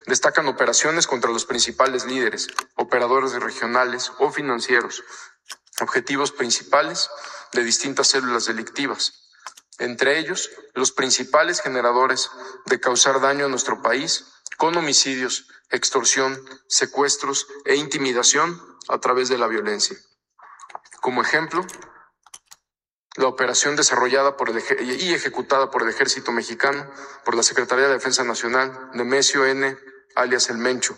Destacan operaciones contra los principales líderes, operadores regionales o financieros, objetivos principales de distintas células delictivas, entre ellos los principales generadores de causar daño a nuestro país con homicidios, extorsión, secuestros e intimidación a través de la violencia. Como ejemplo, la operación desarrollada y ejecutada por el Ejército Mexicano, por la Secretaría de Defensa Nacional, Nemesio N., alias El Mencho,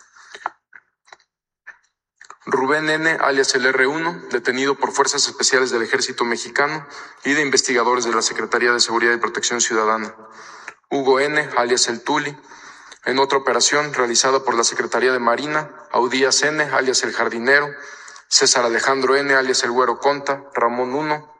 Rubén N., alias el R1, detenido por Fuerzas Especiales del Ejército Mexicano y de investigadores de la Secretaría de Seguridad y Protección Ciudadana, Hugo N., alias el Tuli, en otra operación realizada por la Secretaría de Marina, Audías N., alias el Jardinero, César Alejandro N., alias el Güero Conta, Ramón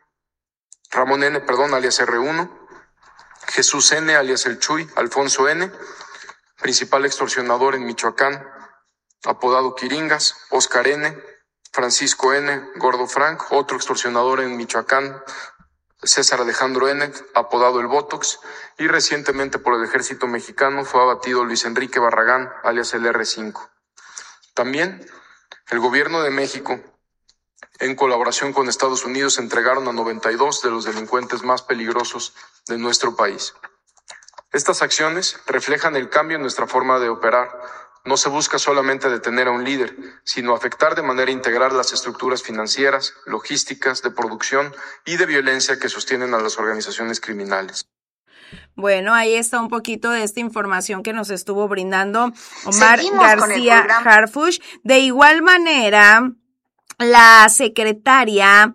N., alias R1, Jesús N., alias el Chuy, Alfonso N., principal extorsionador en Michoacán, apodado Quiringas, Oscar N., Francisco N., Gordo Frank, otro extorsionador en Michoacán, César Alejandro N., apodado el Botox, y recientemente por el Ejército Mexicano fue abatido Luis Enrique Barragán, alias el R5. También el Gobierno de México, en colaboración con Estados Unidos, entregaron a 92 de los delincuentes más peligrosos de nuestro país. Estas acciones reflejan el cambio en nuestra forma de operar. No se busca solamente detener a un líder, sino afectar de manera integral las estructuras financieras, logísticas, de producción y de violencia que sostienen a las organizaciones criminales. Bueno, ahí está un poquito de esta información que nos estuvo brindando Omar García Harfuch. De igual manera, la secretaria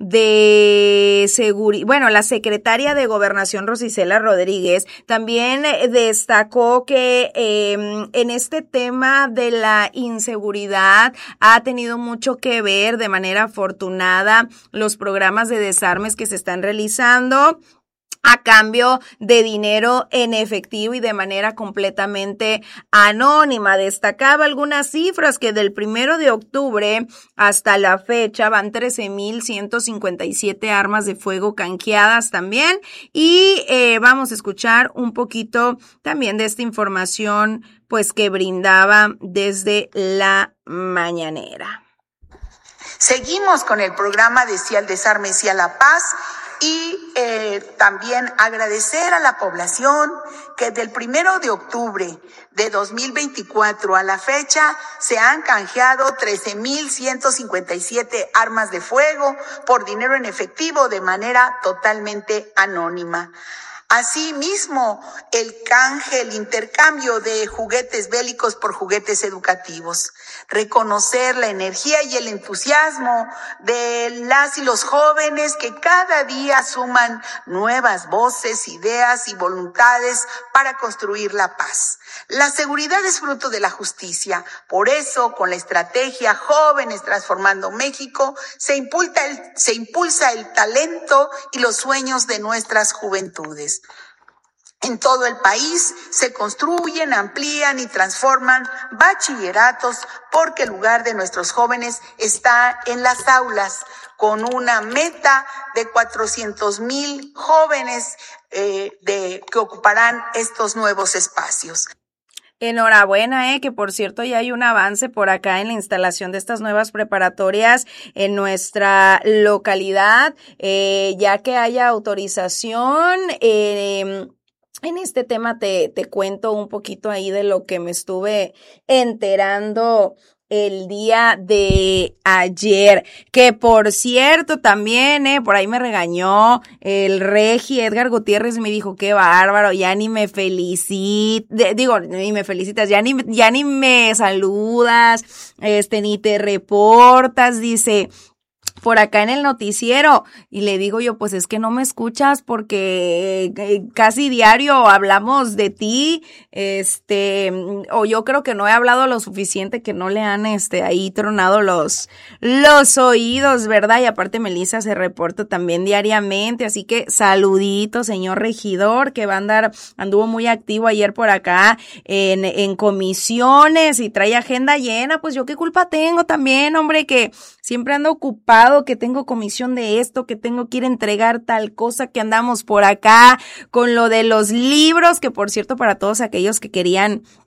de la secretaria de Gobernación, Rosicela Rodríguez, también destacó que en este tema de la inseguridad ha tenido mucho que ver, de manera afortunada, los programas de desarmes que se están realizando a cambio de dinero en efectivo y de manera completamente anónima. Destacaba algunas cifras que del 1 de octubre hasta la fecha van 13,157 armas de fuego canjeadas también, y vamos a escuchar un poquito también de esta información pues que brindaba desde la mañanera. Seguimos con el programa de Sí al Desarme, Sí a la Paz. Y también agradecer a la población que del 1 de octubre de 2024 a la fecha se han canjeado 13,157 armas de fuego por dinero en efectivo de manera totalmente anónima. Asimismo, el canje, el intercambio de juguetes bélicos por juguetes educativos. Reconocer la energía y el entusiasmo de las y los jóvenes que cada día suman nuevas voces, ideas y voluntades para construir la paz. La seguridad es fruto de la justicia. Por eso, con la estrategia Jóvenes Transformando México, se impulsa el talento y los sueños de nuestras juventudes. En todo el país se construyen, amplían y transforman bachilleratos porque el lugar de nuestros jóvenes está en las aulas, con una meta de 400,000 jóvenes que ocuparán estos nuevos espacios. Enhorabuena, que por cierto ya hay un avance por acá en la instalación de estas nuevas preparatorias en nuestra localidad, ya que haya autorización. En este tema te cuento un poquito ahí de lo que me estuve enterando el día de ayer, que por cierto también, por ahí me regañó el Regi Edgar Gutiérrez, me dijo qué bárbaro, ya ni me ni me felicitas, ya ni me saludas, ni te reportas, dice, por acá en el noticiero. Y le digo yo, pues es que no me escuchas porque casi diario hablamos de ti, o yo creo que no he hablado lo suficiente, que no le han ahí tronado los oídos, ¿verdad? Y aparte Melissa se reporta también diariamente, así que saludito, señor regidor, que anduvo muy activo ayer por acá en comisiones y trae agenda llena. Pues yo qué culpa tengo también, hombre, que siempre ando ocupado, que tengo comisión de esto, que tengo que ir a entregar tal cosa, que andamos por acá con lo de los libros, que por cierto, para todos aquellos que querían